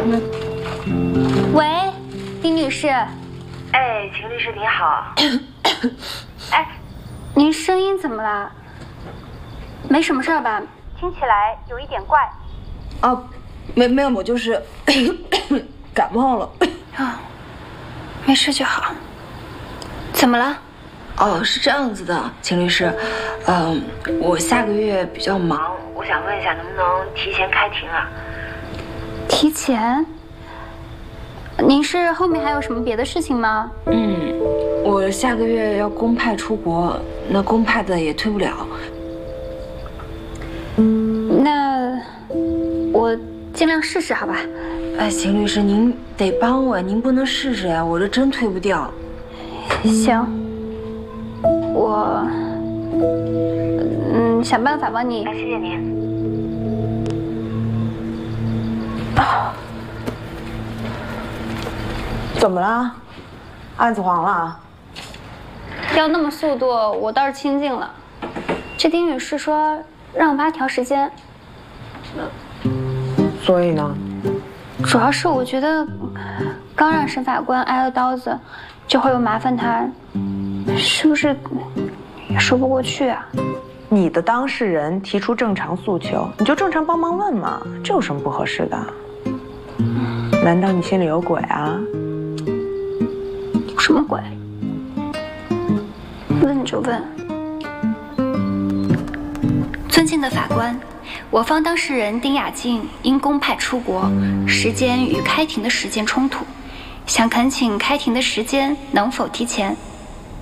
喂，丁女士。 哎，秦律师你好。 哎，您声音怎么了？没什么事儿吧？听起来有一点怪。 哦，没有，我就是感冒了。 啊，没事就好。怎么了？ 哦，是这样子的，秦律师，我下个月比较忙， 我想问一下，能不能提前开庭啊？ 提前？您是后面还有什么别的事情吗？ 我下个月要公派出国，那公派的也推不了。 那我尽量试试，好吧？ 哎，秦律师，您得帮我，您不能试试呀，我这真推不掉。 行，我想办法帮你。 哎，谢谢您。 怎么了？案子黄了？ 要那么速度，我倒是清静了。这丁女士说让我帮她调时间， 所以呢？ 主要是我觉得刚让审法官挨了刀子，这会又麻烦他，是不是也说不过去啊？ 你的当事人提出正常诉求，你就正常帮忙问嘛，这有什么不合适的？难道你心里有鬼啊？ 有什么鬼？问就问。尊敬的法官，我方当事人丁雅静因公派出国，时间与开庭的时间冲突，想恳请开庭的时间能否提前？